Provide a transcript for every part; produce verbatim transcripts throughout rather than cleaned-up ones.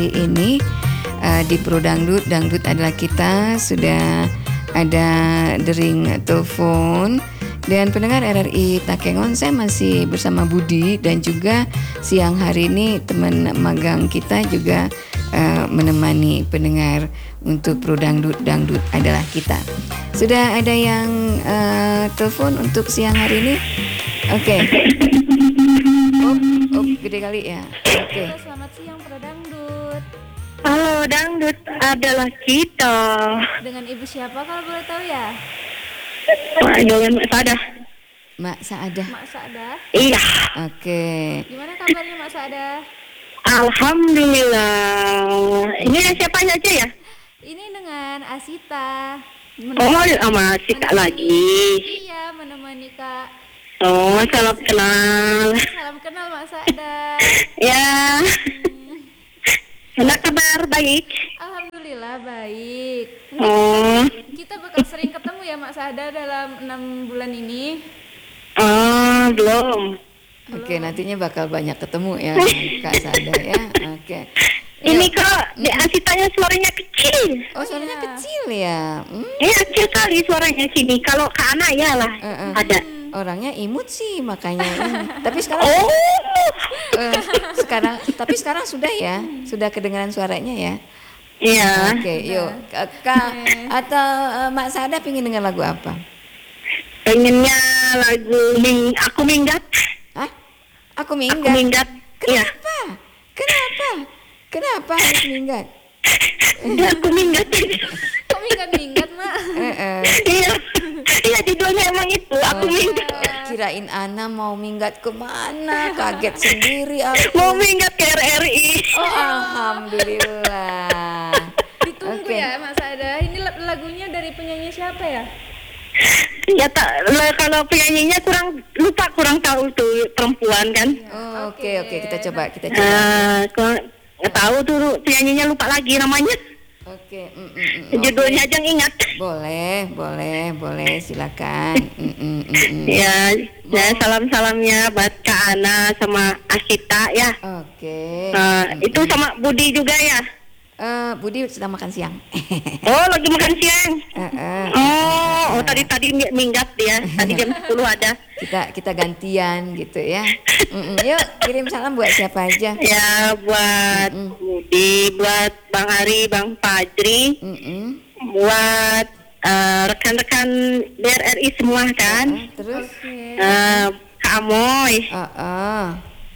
kali ini uh, di Pro Dangdut, Dangdut adalah kita, sudah ada dering telepon. Dan pendengar R R I Takengon, saya masih bersama Budi dan juga siang hari ini teman magang kita juga uh, menemani pendengar untuk Pro Dangdut, Dangdut adalah kita. Sudah ada yang uh, telepon untuk siang hari ini? Oke. Okay. Oh, oh, gede kali ya. Oke. Okay. Selamat siang Pro Dangdut. Halo, Dangdut adalah kita. Dengan ibu siapa kalau boleh tahu ya? Dengan Mak Saadah. Mak Saadah. Mak Saadah. Iya. Oke. Okay. Gimana kabarnya Mak Saadah? Alhamdulillah. Ini siapa aja ya? Ini dengan Asita. Oh, sama Sita lagi. Iya, menemani Kak. Oh, salam kenal. Salam kenal Mak Saadah. Ya. Enak kabar, baik. Alhamdulillah baik. Oh. Kita bakal sering ketemu ya Mak Saadah dalam enam bulan ini. Oh, belum. Oke, nantinya bakal banyak ketemu ya Kak Saadah ya. Oke. Ini kok di Asitanya suaranya kecil. Oh, suaranya ya. Kecil ya. Hmm? Iya, kecil kali suaranya sini. Kalau ke anak ya lah uh-uh. ada. Orangnya imut sih makanya ini. Tapi sekarang oh. uh, sekarang tapi sekarang sudah ya, sudah kedengaran suaranya ya. Iya. Oke, okay, yuk Kak atau uh, Mak Saadah pengen dengar lagu apa? Pengennya lagu Ming, Aku Minggat. Hah? Aku Minggat. Aku Minggat. Kenapa? Ya. Kenapa? Kenapa harus minggat? Aku minggat. Kok minggat-minggat, Mak? Uh-uh. Iya. Iya, judulnya emang itu, Aku oh, Minggat. Kirain Ana mau minggat kemana? Kaget sendiri aku. Mau minggat ke R R I. Oh, alhamdulillah. Ditunggu okay. ya, Mak Saadah. Ini lagunya dari penyanyi siapa ya? Ya tak, kalau penyanyinya kurang lupa, kurang tahu tuh perempuan kan. Oh, oke okay, oke okay. kita coba kita coba. Uh, kurang, nggak tahu tuh penyanyinya, lupa lagi namanya. Oke. Okay. Mm, mm, mm, Judulnya okay. aja ingat. Boleh boleh boleh silakan. Mm, mm, mm, mm. Ya, ya salam salamnya buat Kak Ana sama Asita ya. Oke. Okay. Uh, mm, itu mm. sama Budi juga ya. Uh, Budi sedang makan siang. Oh, lagi makan siang. Uh, uh, oh, uh, oh tadi tadi minggat dia. Tadi jam sepuluh ada. Kita kita gantian gitu ya. Mm-mm. Yuk kirim salam buat siapa aja. Ya buat Mm-mm. Budi, buat Bang Ari, Bang Fajri, Mm-mm. buat uh, rekan-rekan B R R I semua kan. Uh, terus uh, Kak Amoy. Uh, uh.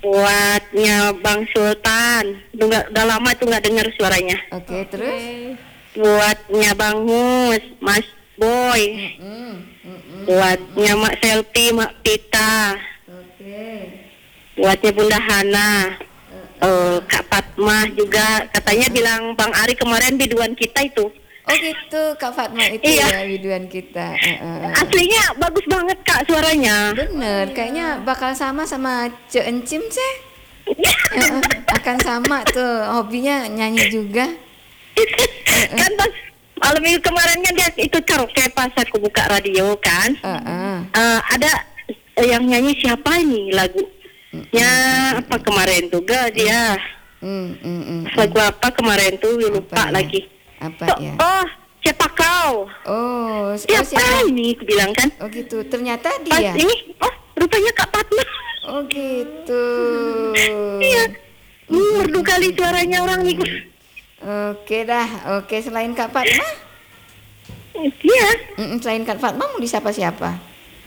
Buatnya Bang Sultan, udah, udah lama tuh nggak dengar suaranya. Oke, okay, terus? Buatnya Bang Mus, Mas Boy, mm-mm, mm-mm, buatnya mm-mm. Mak Selvi, Mak Pita, okay. buatnya Bunda Hana, uh, uh, Kak Fatmah juga, katanya uh. bilang Bang Ari kemarin biduan kita itu. Oh gitu, Kak Fatma itu iya. Ya biduan kita. Uh, uh, Aslinya bagus banget Kak suaranya. Bener, kayaknya bakal sama sama Ce Encim sih. uh, uh, akan sama tuh, hobinya nyanyi juga. uh, uh. Kan pas malam minggu kemarin kan dia itu karaoke pas aku buka radio kan. Uh, uh. Uh, ada yang nyanyi siapa ini lagu? Uh, ya uh, apa kemarin tuh gak dia? Uh, uh, uh, uh. Lagu apa kemarin tuh lupa apa lagi. Ya? Apa so, ya? Oh, siapa kau? Oh, siapa, siapa ini? Aku bilang kan. Oh gitu. Ternyata dia. Pas ini, oh rupanya Kak Fatma. Oh gitu. Iya. Merdu kali suaranya orang itu. Oke dah. Oke, selain Kak Fatma? Iya. Selain Kak Fatma mau disapa siapa?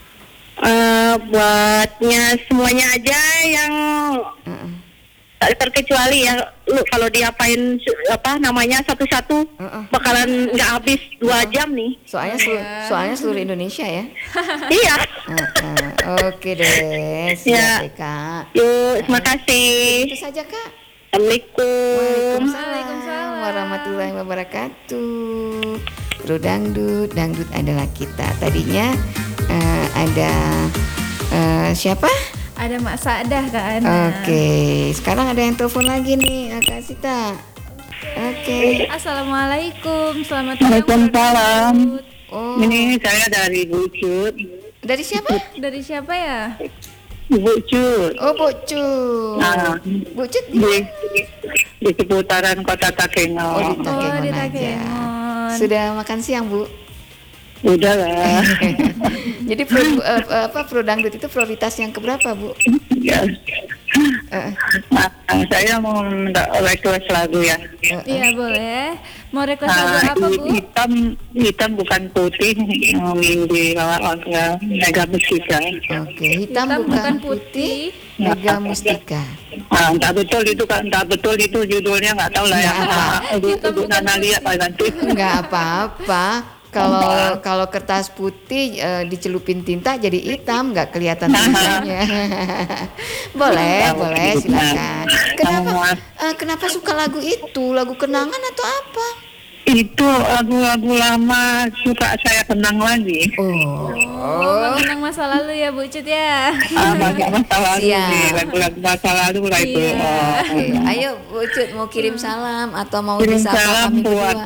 Uh, buatnya semuanya aja yang uh-uh. tak terkecuali ya, lu kalau diapain apa namanya satu-satu uh-uh. bakalan nggak habis dua uh-uh. jam nih. Soalnya selu- soalnya seluruh Indonesia ya. Iya. Uh-uh. Oke deh, siap ya. Kak. Yuk, terima kasih. Itu saja Kak. Assalamualaikum. Waalaikumsalam warahmatullahi wabarakatuh. Pro Dangdut, Dangdut adalah kita. Tadinya uh, ada uh, siapa? Ada Mak Saadah kan. Oke, sekarang ada yang telepon lagi nih, Kak Sita. Oke. Assalamualaikum, selamat siang. Waalaikumsalam. Oh. Ini saya dari Bucut. Dari siapa? Dari siapa ya? Ibu Cut. Oh, Bu Cut. Nah, Bu Cut di di, di seputaran kota Oh, Takengon. di Takengon Oh, di aja. Takengon. Sudah makan siang, Bu? Udah lah. Jadi pro, eh, eh, apa pro dangdut itu prioritas yang keberapa, Bu? Ya. Eh, Nah, saya mau minta request lagu ya. eh, Iya boleh. Mau request lagu Nah, apa Bu? hitam hitam bukan putih yang di bawah ya, Mega Mustika. Oke, hitam, Hitam bukan, bukan putih, putih. Mega Mustika. Ah, tak betul itu kan, tak betul itu judulnya nggak tahu lah ya. Nggak apa. Ah, Ibu Hitam Ibu bukan Nana putih. lihat lah nanti. Enggak apa-apa. Kalau kalau kertas putih eh, dicelupin tinta jadi hitam, nggak kelihatan tintanya. Boleh, boleh, silakan. Kenapa eh, kenapa suka lagu itu? Lagu kenangan atau apa? Itu lagu-lagu lama suka saya kenang lagi. Oh, Oh, mengenang masa lalu ya Bu Cut ya. Ah, masa masa lalu Siap. nih, lagu-lagu masa lalu lah itu. Iya. Oh. oke. Ayo Bu Cut mau kirim salam atau mau Kirim disapa salam kami buat berdua?